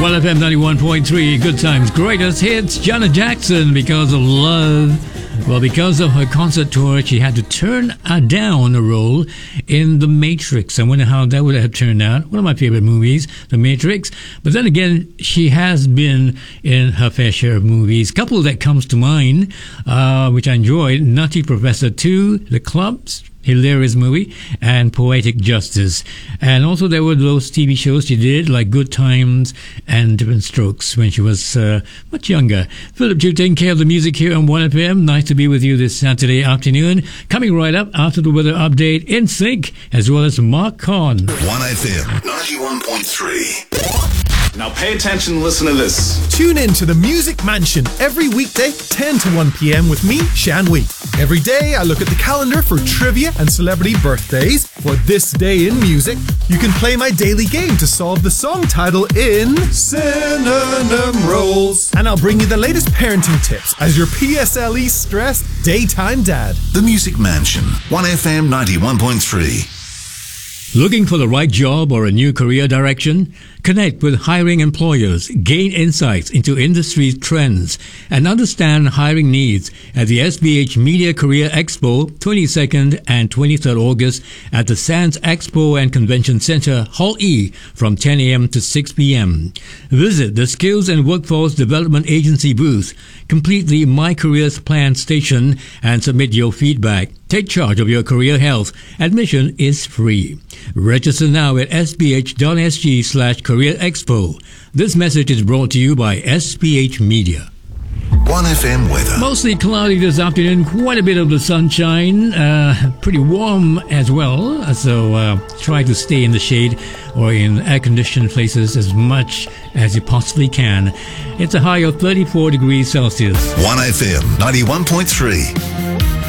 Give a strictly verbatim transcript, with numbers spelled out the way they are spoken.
one F M ninety-one point three, Good Times, Greatest Hits. Janet Jackson, Because of Love. Well, because of her concert tour, she had to turn down a role in The Matrix. I wonder how that would have turned out. One of my favorite movies, The Matrix. But then again, she has been in her fair share of movies. Couple that comes to mind, uh, which I enjoyed, Nutty Professor two, The Clubs, hilarious movie, and Poetic Justice. And also there were those T V shows she did, like Good Times and Different Strokes, when she was uh, much younger. Philip Chu taking care of the music here on one F M. Nice to be with you this Saturday afternoon. Coming right up after the weather update, In Sync, as well as Mark Kahn. one F M ninety-one point three. Now pay attention and listen to this. Tune in to the Music Mansion every weekday, ten to one p.m. with me, Shan Wee. Every day I look at the calendar for trivia and celebrity birthdays. For this day in music, you can play my daily game to solve the song title in Synonym Rolls. And I'll bring you the latest parenting tips as your P S L E stressed daytime dad. The Music Mansion, one F M ninety-one point three. Looking for the right job or a new career direction? Connect with hiring employers, gain insights into industry trends, and understand hiring needs at the S B H Media Career Expo, twenty-second and twenty-third August at the Sands Expo and Convention Center, Hall E, from ten a.m. to six p.m. Visit the Skills and Workforce Development Agency booth, complete the My Careers Plan station, and submit your feedback. Take charge of your career health. Admission is free. Register now at sbh.sg slash career expo. This message is brought to you by S B H Media. one F M weather. Mostly cloudy this afternoon, quite a bit of the sunshine, uh, pretty warm as well, so uh, try to stay in the shade or in air-conditioned places as much as you possibly can. It's a high of thirty-four degrees Celsius. one F M ninety-one point three.